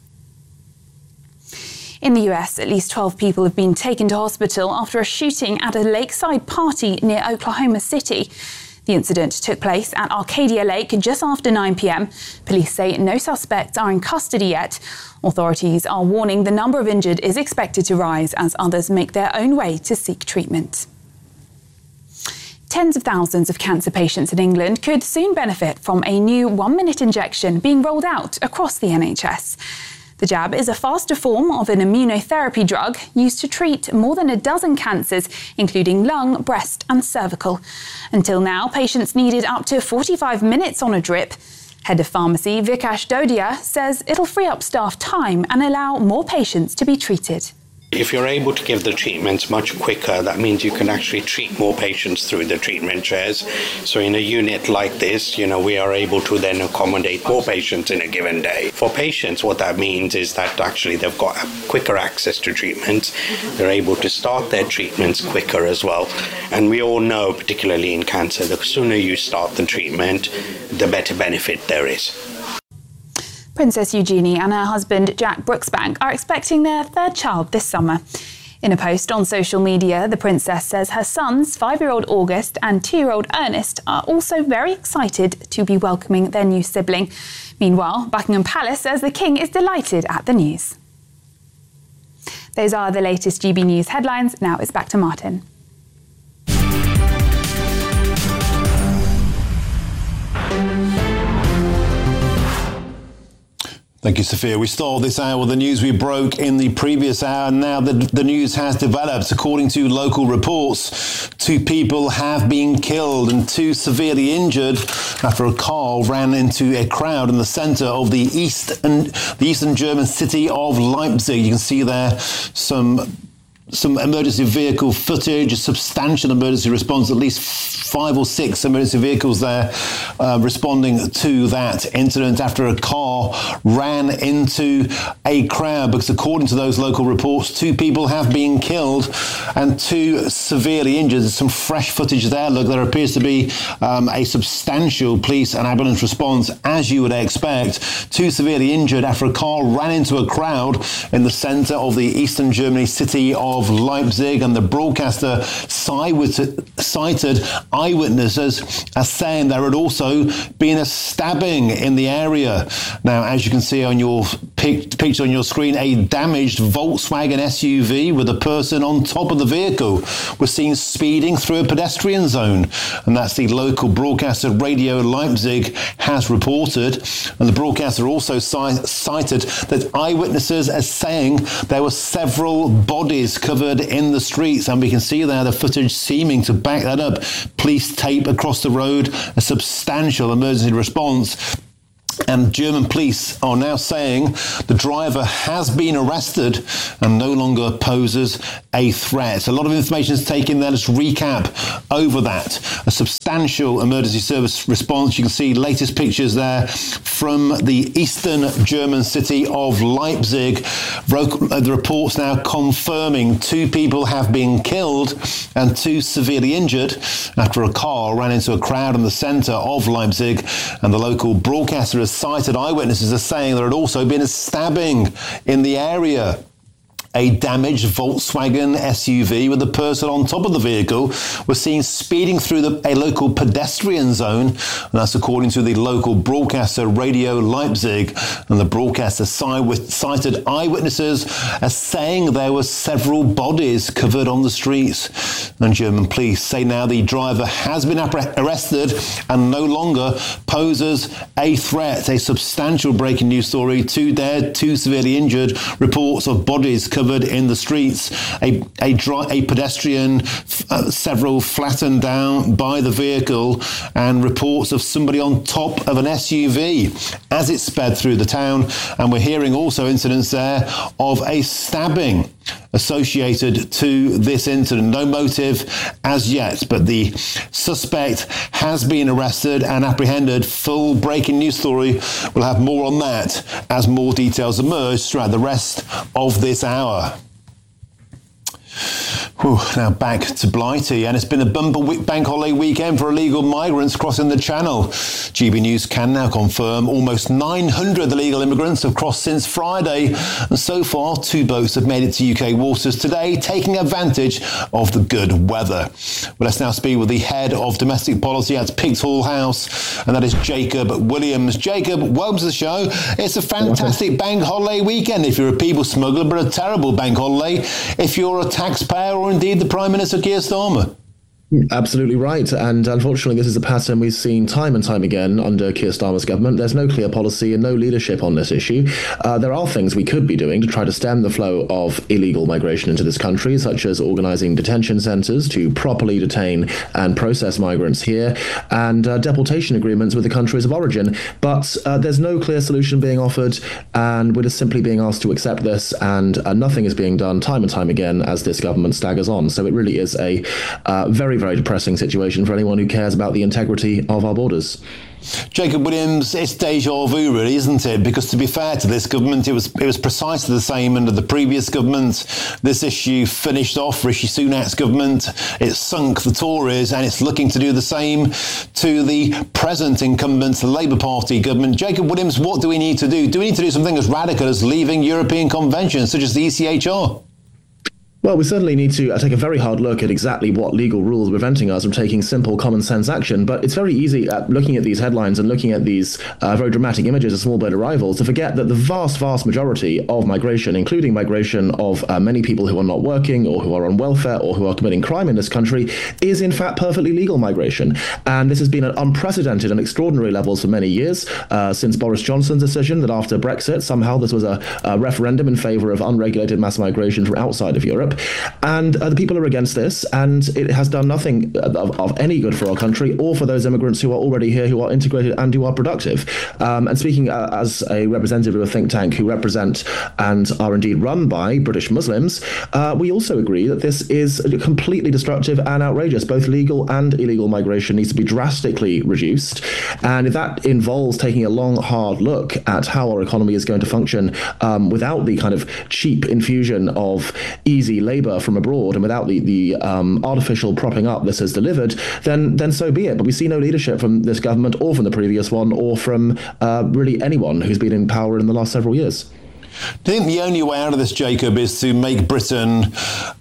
I: In the U S, at least twelve people have been taken to hospital after a shooting at a lakeside party near Oklahoma City. The incident took place at Arcadia Lake just after nine p.m. Police say no suspects are in custody yet. Authorities are warning the number of injured is expected to rise as others make their own way to seek treatment. Tens of thousands of cancer patients in England could soon benefit from a new one-minute injection being rolled out across the N H S. The jab is a faster form of an immunotherapy drug used to treat more than a dozen cancers, including lung, breast and cervical. Until now, patients needed up to forty-five minutes on a drip. Head of Pharmacy Vikash Dodia says it'll free up staff time and allow more patients to be treated.
K: If you're able to give the treatments much quicker, that means you can actually treat more patients through the treatment chairs. So in a unit like this, you know, we are able to then accommodate more patients in a given day. For patients, what that means is that actually they've got quicker access to treatments. They're able to start their treatments quicker as well. And we all know, particularly in cancer, the sooner you start the treatment, the better benefit there is.
I: Princess Eugenie and her husband Jack Brooksbank are expecting their third child this summer. In a post on social media, the princess says her sons, five-year-old August and two-year-old Ernest, are also very excited to be welcoming their new sibling. Meanwhile, Buckingham Palace says the king is delighted at the news. Those are the latest G B News headlines. Now it's back to Martin.
B: Thank you, Sophia. We start this hour with the news we broke in the previous hour. Now the, the news has developed. According to local reports, two people have been killed and two severely injured after a car ran into a crowd in the centre of the east and the eastern German city of Leipzig. You can see there some some emergency vehicle footage, a substantial emergency response, at least five or six emergency vehicles there uh, responding to that incident after a car ran into a crowd, because according to those local reports, two people have been killed and two severely injured. There's some fresh footage there. Look, there appears to be um, a substantial police and ambulance response, as you would expect. Two severely injured after a car ran into a crowd in the centre of the eastern Germany city of of Leipzig, and the broadcaster cited eyewitnesses as saying there had also been a stabbing in the area. Now, as you can see on your pic- picture on your screen, a damaged Volkswagen S U V with a person on top of the vehicle was seen speeding through a pedestrian zone, and that's the local broadcaster Radio Leipzig has reported. And the broadcaster also ci- cited that eyewitnesses are saying there were several bodies covered in the streets, and we can see there the footage seeming to back that up. Police tape across the road, a substantial emergency response. And German police are now saying the driver has been arrested and no longer poses a threat. A lot of information is taken there. Let's recap over that. A substantial emergency service response. You can see latest pictures there from the eastern German city of Leipzig. The reports now confirming two people have been killed and two severely injured after a car ran into a crowd in the centre of Leipzig. And the local broadcaster has cited eyewitnesses as saying there had also been a stabbing in the area. A damaged Volkswagen S U V with a person on top of the vehicle was seen speeding through the, a local pedestrian zone, and that's according to the local broadcaster Radio Leipzig. And the broadcaster cited eyewitnesses as saying there were several bodies covered on the streets. And German police say now the driver has been arrested and no longer poses a threat. A substantial breaking news story: two dead, two severely injured. Reports of bodies covered covered in the streets, a a, dry, a pedestrian, uh, several flattened down by the vehicle, and reports of somebody on top of an S U V as it sped through the town. And we're hearing also incidents there of a stabbing associated to this incident. No motive as yet, but the suspect has been arrested and apprehended. Full breaking news story. We'll have more on that as more details emerge throughout the rest of this hour. Whew, now back to Blighty, and it's been a bumper week, bank holiday weekend for illegal migrants crossing the Channel. G B News can now confirm almost nine hundred illegal immigrants have crossed since Friday, and so far two boats have made it to U K waters today, taking advantage of the good weather. Well, let's now speak with the head of domestic policy at Pickthall House, and that is Jacob Williams. Jacob, welcome to the show. It's a fantastic bank holiday weekend if you're a people smuggler, but a terrible bank holiday if you're a taxpayer or indeed the Prime Minister Keir Starmer.
M: Absolutely right. And unfortunately, this is a pattern we've seen time and time again under Keir Starmer's government. There's no clear policy and no leadership on this issue. Uh, there are things we could be doing to try to stem the flow of illegal migration into this country, such as organising detention centres to properly detain and process migrants here, and uh, deportation agreements with the countries of origin. But uh, there's no clear solution being offered, and we're just simply being asked to accept this, and uh, nothing is being done time and time again as this government staggers on. So it really is a uh, very very depressing situation for anyone who cares about the integrity of our borders.
B: Jacob Williams, it's deja vu, really, isn't it? Because to be fair to this government, it was it was precisely the same under the previous government. This issue finished off Rishi Sunak's government. It sunk the Tories, and it's looking to do the same to the present incumbent, the Labour Party government. Jacob Williams, what do we need to do? Do we need to do something as radical as leaving European conventions, such as the E C H R?
M: Well, we certainly need to take a very hard look at exactly what legal rules are preventing us from taking simple common sense action. But it's very easy at looking at these headlines and looking at these uh, very dramatic images of small boat arrivals to forget that the vast, vast majority of migration, including migration of uh, many people who are not working or who are on welfare or who are committing crime in this country, is in fact perfectly legal migration. And this has been at unprecedented and extraordinary levels for many years, uh, since Boris Johnson's decision that after Brexit, somehow this was a, a referendum in favour of unregulated mass migration from outside of Europe. And uh, the people are against this, and it has done nothing of, of any good for our country or for those immigrants who are already here, who are integrated and who are productive. Um, and speaking uh, as a representative of a think tank who represent and are indeed run by British Muslims, uh, we also agree that this is completely destructive and outrageous. Both legal and illegal migration needs to be drastically reduced. And if that involves taking a long, hard look at how our economy is going to function um, without the kind of cheap infusion of easy labour from abroad and without the, the um, artificial propping up this has delivered, then then so be it. But we see no leadership from this government or from the previous one or from uh, really anyone who's been in power in the last several years.
B: Do you think the only way out of this, Jacob, is to make Britain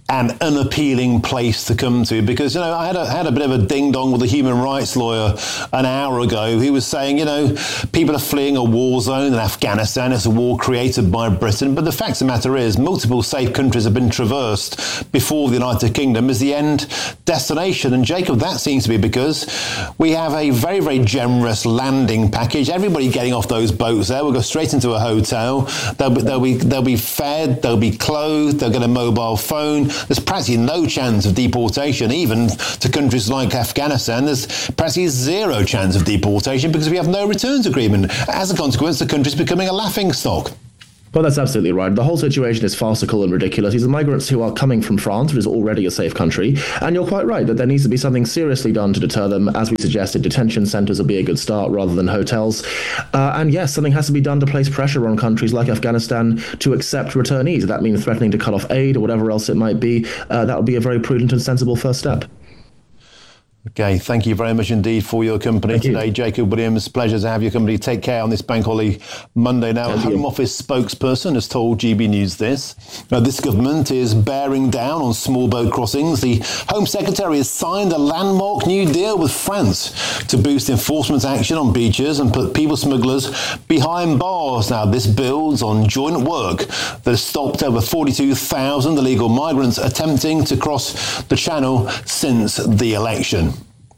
B: an unappealing place to come to, because, you know, I had a, had a bit of a ding-dong with a human rights lawyer an hour ago. He was saying, you know, people are fleeing a war zone in Afghanistan. It's a war created by Britain. But the fact of the matter is, multiple safe countries have been traversed before the United Kingdom is the end destination. And Jacob, that seems to be because we have a very, very generous landing package. Everybody getting off those boats there will go straight into a hotel. They'll be, they'll be, they'll be fed, they'll be clothed, they'll get a mobile phone. There's practically no chance of deportation, even to countries like Afghanistan. There's practically zero chance of deportation because we have no returns agreement. As a consequence, the country's becoming a laughingstock.
M: Well, that's absolutely right. The whole situation is farcical and ridiculous. These are migrants who are coming from France, which is already a safe country. And you're quite right that there needs to be something seriously done to deter them. As we suggested, detention centres would be a good start rather than hotels. Uh, and yes, something has to be done to place pressure on countries like Afghanistan to accept returnees. If that means threatening to cut off aid or whatever else it might be, uh, that would be a very prudent and sensible first step.
B: Okay, thank you very much indeed for your company
M: thank
B: today,
M: you.
B: Jacob Williams. Pleasure to have your company. Take care on this Bank Holiday Monday. Now, a Home Office spokesperson has told G B News this. Now, this government is bearing down on small boat crossings. The Home Secretary has signed a landmark new deal with France to boost enforcement action on beaches and put people smugglers behind bars. Now, this builds on joint work that has stopped over forty-two thousand illegal migrants attempting to cross the Channel since the election.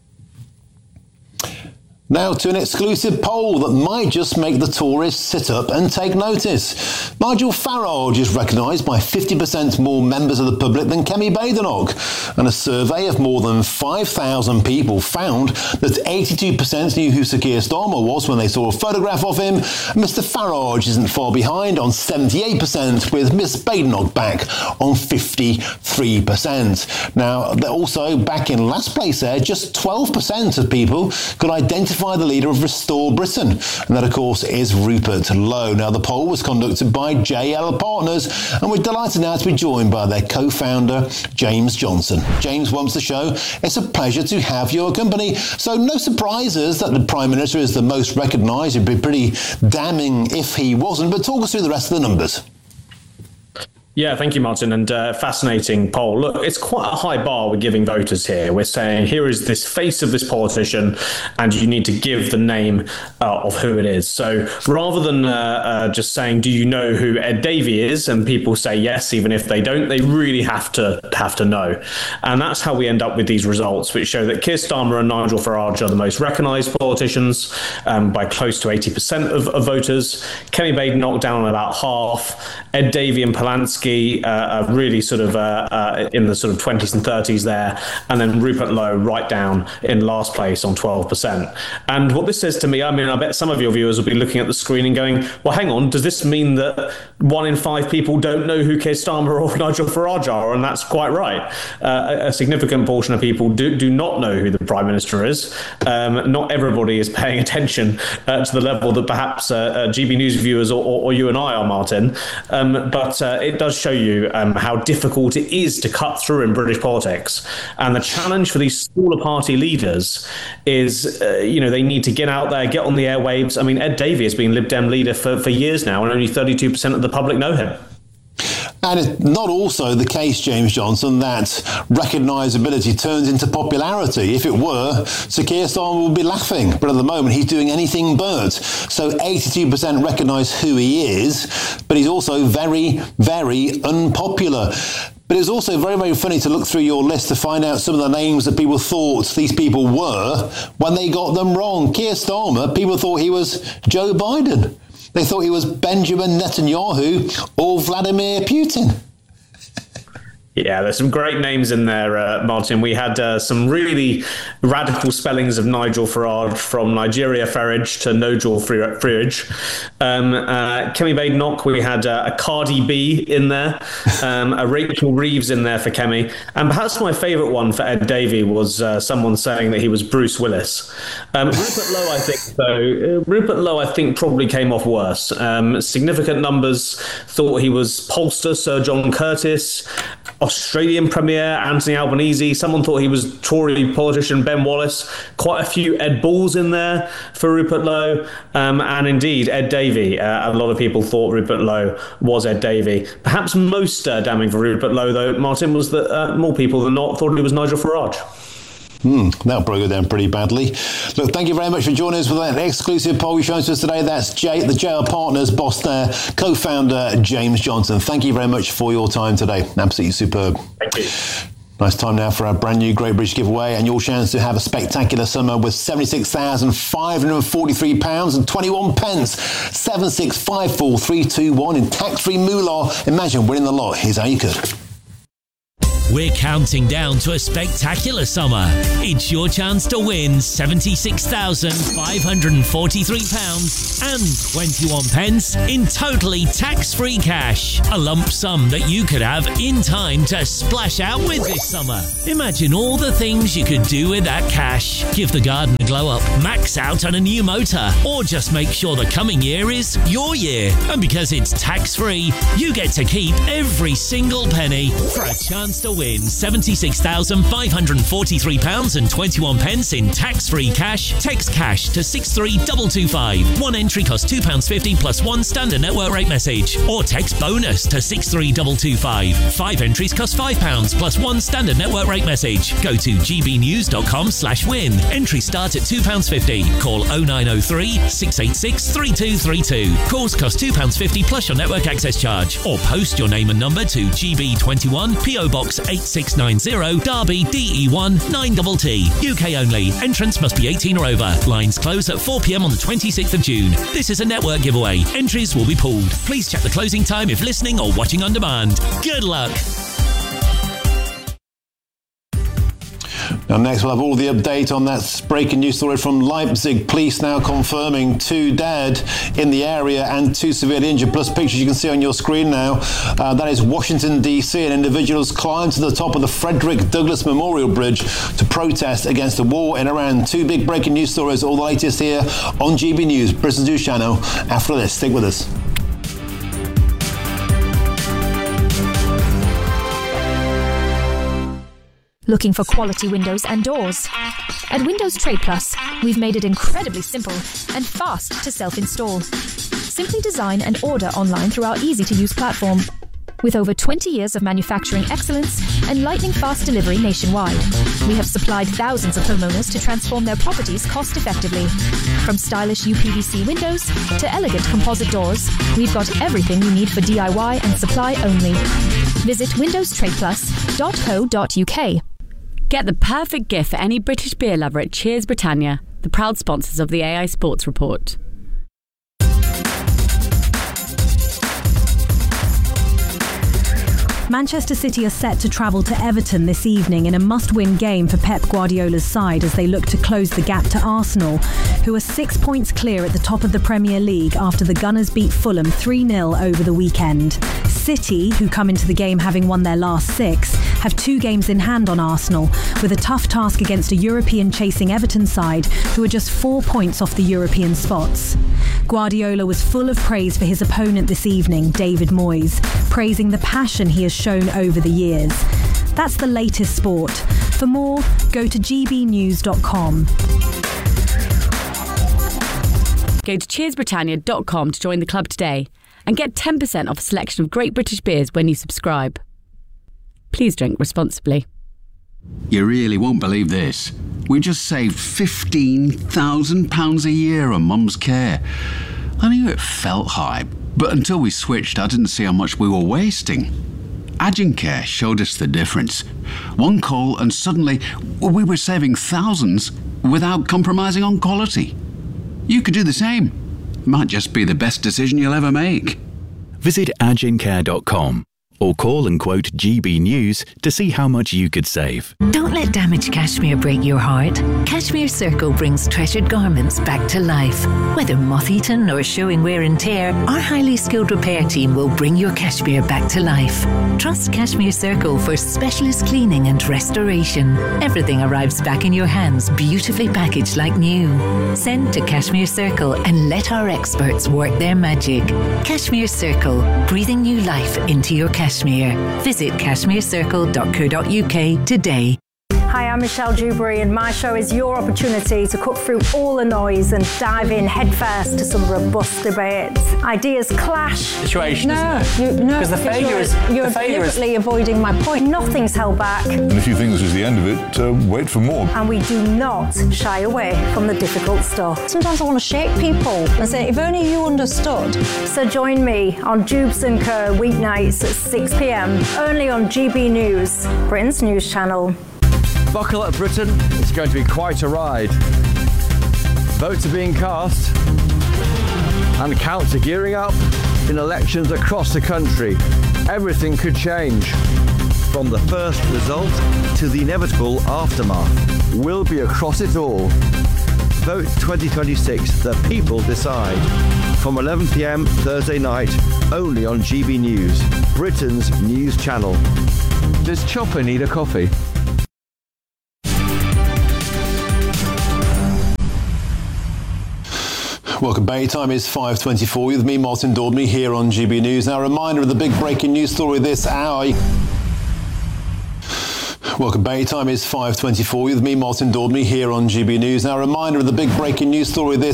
B: Now to an exclusive poll that might just make the tourists sit up and take notice. Nigel Farage is recognised by fifty percent more members of the public than Kemi Badenoch. And a survey of more than five thousand people found that eighty-two percent knew who Sir Keir Starmer was when they saw a photograph of him. Mister Farage isn't far behind on seventy-eight percent, with Miss Badenoch back on fifty-three percent. Now, they're also back in last place there, just twelve percent of people could identify the leader of Restore Britain, and that of course is Rupert Lowe. Now, the poll was conducted by J L Partners, and we're delighted now to be joined by their co-founder James Johnson. James, welcome to the show. It's a pleasure to have your company. So no surprises that the Prime Minister is the most recognised. It'd be pretty damning if he wasn't, but talk us through the rest of the numbers.
N: Yeah, thank you, Martin, and uh, fascinating poll. Look, it's quite a high bar we're giving voters here. We're saying here is this face of this politician, and you need to give the name uh, of who it is. So rather than uh, uh, just saying, do you know who Ed Davey is? And people say yes, even if they don't, they really have to have to know. And that's how we end up with these results, which show that Keir Starmer and Nigel Farage are the most recognised politicians um, by close to eighty percent of, of voters. Kemi Badenoch down about half. Ed Davey and Polanski Uh, are really sort of uh, uh, in the sort of twenties and thirties there, and then Rupert Lowe right down in last place on twelve percent. And what this says to me, I mean, I bet some of your viewers will be looking at the screen and going, well, hang on, does this mean that one in five people don't know who Keir Starmer or Nigel Farage are? And that's quite right. Uh, a significant portion of people do, do not know who the Prime Minister is. Um, not everybody is paying attention uh, to the level that perhaps uh, uh, G B News viewers or, or, or you and I are, Martin. Um, but uh, it does show you um, how difficult it is to cut through in British politics. And the challenge for these smaller party leaders is, uh, you know, they need to get out there, get on the airwaves. I mean, Ed Davey has been Lib Dem leader for, for years now, and only thirty-two percent of the public know him.
B: And it's not also the case, James Johnson, that recognisability turns into popularity. If it were, Sir Keir Starmer would be laughing. But at the moment, he's doing anything but. So eighty-two percent recognise who he is, but he's also very, very unpopular. But it was also very, very funny to look through your list to find out some of the names that people thought these people were when they got them wrong. Keir Starmer, people thought he was Joe Biden. They thought he was Benjamin Netanyahu or Vladimir Putin.
N: Yeah, there's some great names in there, uh, Martin. We had uh, some really radical spellings of Nigel Farage, from Nigeria Farage to Nigel Farage. Um, uh, Kemi Badenoch, we had uh, a Cardi B in there, um, a Rachel Reeves in there for Kemi. And perhaps my favourite one for Ed Davey was uh, someone saying that he was Bruce Willis. Um, Rupert Lowe, I think, though, uh, Rupert Lowe, I think, probably came off worse. Um, significant numbers thought he was pollster Sir John Curtis. Australian Premier Anthony Albanese. Someone thought he was Tory politician Ben Wallace. Quite a few Ed Balls in there for Rupert Lowe. Um, and indeed, Ed Davey. Uh, a lot of people thought Rupert Lowe was Ed Davey. Perhaps most uh, damning for Rupert Lowe, though, Martin, was that uh, more people than not thought it was Nigel Farage.
B: Hmm, that broke it down pretty badly. Look, thank you very much for joining us with that exclusive poll you showed to us today. That's Jay, the J R Partners boss there, co-founder James Johnson. Thank you very much for your time today. Absolutely superb.
N: Thank you.
B: Nice time now for our brand new Great British giveaway and your chance to have a spectacular summer with seventy-six thousand five hundred forty-three pounds and twenty-one pence. seven six five four three two one in tax-free moolah. Imagine winning the lot. Here's how you could.
Y: We're counting down to a spectacular summer. It's your chance to win seventy-six thousand five hundred forty-three pounds and twenty-one pence in totally tax-free cash. A lump sum that you could have in time to splash out with this summer. Imagine all the things you could do with that cash. Give the garden a glow up, max out on a new motor, or just make sure the coming year is your year. And because it's tax-free, you get to keep every single penny for a chance to win win seventy-six thousand five hundred forty-three pounds and twenty-one pence in tax-free cash. Text cash to six three two two five. One entry costs two pounds fifty plus one standard network rate message. Or text bonus to six three two two five. Five entries cost five pounds plus one standard network rate message. Go to gbnews.com slash win. Entries start at two pounds fifty. Call oh nine oh three, six eight six, three two three two. Calls cost two pounds fifty plus your network access charge. Or post your name and number to G B twenty-one, P O Box eight six nine zero, Derby, D E one nine T T. U K only. Entrance must be eighteen or over. Lines close at four p m on the twenty-sixth of June. This is a network giveaway. Entries will be pulled. Please check the closing time if listening or watching on demand. Good luck.
B: Now next we'll have all the update on that breaking news story from Leipzig. Police now confirming two dead in the area and two severely injured, plus pictures you can see on your screen now. Uh, that is Washington D C, and individuals climbed to the top of the Frederick Douglass Memorial Bridge to protest against the war in Iran. Two big breaking news stories, all the latest here on G B News, Britain's news channel. After this, stick with us.
O: Looking for quality windows and doors? At Windows Trade Plus, we've made it incredibly simple and fast to self-install. Simply design and order online through our easy-to-use platform. With over twenty years of manufacturing excellence and lightning-fast delivery nationwide, we have supplied thousands of homeowners to transform their properties cost-effectively. From stylish U P V C windows to elegant composite doors, we've got everything you need for D I Y and supply only. Visit windows trade plus dot co dot U K.
P: Get the perfect gift for any British beer lover at Cheers Britannia, the proud sponsors of the A I Sports Report.
Q: Manchester City are set to travel to Everton this evening in a must-win game for Pep Guardiola's side as they look to close the gap to Arsenal, who are six points clear at the top of the Premier League after the Gunners beat Fulham three nil over the weekend. City, who come into the game having won their last six, have two games in hand on Arsenal, with a tough task against a European-chasing Everton side who are just four points off the European spots. Guardiola was full of praise for his opponent this evening, David Moyes, praising the passion he has shown over the years. That's the latest sport. For more, go to g b news dot com.
P: Go to cheers britannia dot com to join the club today and get ten percent off a selection of great British beers when you subscribe. Please drink responsibly.
R: You really won't believe this. We just saved fifteen thousand pounds a year on Mum's care. I knew it felt high, but until we switched, I didn't see how much we were wasting. Agencare showed us the difference. One call and suddenly we were saving thousands without compromising on quality. You could do the same. Might just be the best decision you'll ever make.
S: Visit agencare dot com or call and quote G B News to see how much you could save.
Z: Don't let damaged cashmere break your heart. Cashmere Circle brings treasured garments back to life. Whether moth-eaten or showing wear and tear, our highly skilled repair team will bring your cashmere back to life. Trust Cashmere Circle for specialist cleaning and restoration. Everything arrives back in your hands, beautifully packaged like new. Send to Cashmere Circle and let our experts work their magic. Cashmere Circle, breathing new life into your cashmere. cashmere. Visit cashmere circle dot co dot uk today.
E: Hi, I'm Michelle Dewberry, and my show is your opportunity to cut through all the noise and dive in headfirst to some robust debates. Ideas clash.
L: Situation,
E: no,
L: isn't it?
E: you, no,
L: Because the failure
E: you're,
L: is
E: you're
L: the failure
E: deliberately
L: is...
E: avoiding my point. Nothing's held back,
T: And if you think this is the end of it, uh, wait for more.
E: and we do not shy away from the difficult stuff. Sometimes I want to shake people and say, if only you understood. So join me on Jubes and Co weeknights at six p m only on G B News, Britain's news channel.
H: Buckle up, Britain. It's going to be quite a ride. Votes are being cast and counts are gearing up in elections across the country. Everything could change. From the first result to the inevitable aftermath. We'll be across it all. Vote twenty twenty-six, the people decide. From eleven p m Thursday night, only on G B News, Britain's news channel. Does Chopper need a coffee?
B: Welcome back. Time is five twenty-four with me, Martin Dordney, here on G B News. Now, a reminder of the big breaking news story this hour. Welcome back. Time is five twenty-four with me, Martin Dordney, here on G B News. Now, a reminder of the big breaking news story this